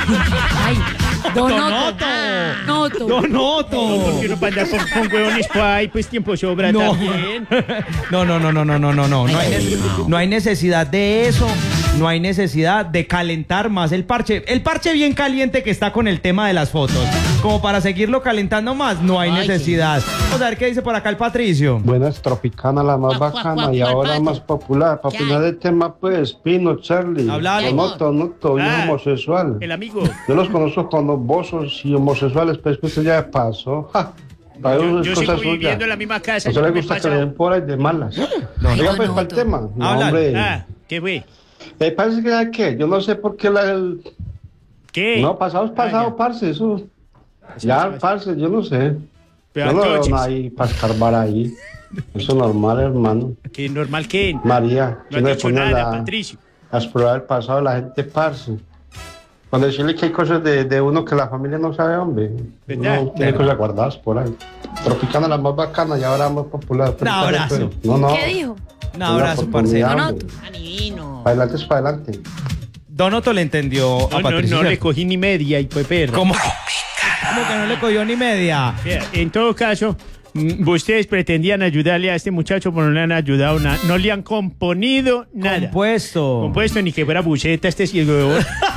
Ay, Donoto. Noto. Donoto. Porque uno para andar con huevones pues ahí, pues tiempo sobra también. No. No hay necesidad de eso. No hay necesidad de calentar más el parche. El parche bien caliente que está con el tema de las fotos. Como para seguirlo calentando más, no hay necesidad. Vamos a ver qué dice por acá el Patricio. Buenas, Tropicana, la más bacana y ahora más popular. Para opinar del tema, pues, Pino, Charlie. Hablalo. Noto, un homosexual. El amigo. Yo los conozco cuando bosos y homosexuales, pues, eso ya pasó. Ja. Para eso Yo es sigo cosa suya. viviendo en la misma casa. No se yo le me gusta que paso- le den por ahí de malas. Ay, Diga pues Donoto. para el tema. No, Háblale. hombre. ¿Qué fue? Parece que yo no sé por qué ¿Qué? No, pasado es pasado, ya. parce, eso. Ya, parce, yo no sé. Pero Yo no veo entonces- nada ahí para escarbar ahí. Eso es normal, hermano. ¿Qué normal que? María, No has dicho nada, Patricio. a explorar el pasado de la gente, parce. Cuando decirle que hay cosas de uno que la familia no sabe, hombre. ¿Verdad? Uno tiene cosas guardadas por ahí. Tropicana la más bacana y ahora más popular. Un abrazo. No. ¿Qué dijo? Un abrazo, Una parcero. oportunidad, Donoto. hombre. Anino. Para adelante es para adelante. Donoto le entendió a No, Patricio. no le cogí ni media y fue perra. ¿Cómo que no le cogió ni media? Vea, en todo caso, ustedes pretendían ayudarle a este muchacho, pero no le han ayudado nada. No le han componido nada. Compuesto. Compuesto ni que fuera buceta este ciego.